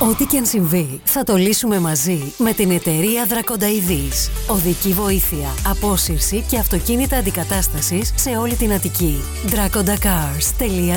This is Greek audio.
Ό,τι και αν συμβεί, θα το λύσουμε μαζί με την εταιρεία Δρακονταειδής. Οδική βοήθεια, απόσυρση και αυτοκίνητα αντικατάστασης σε όλη την Αττική. Dracondacars.gr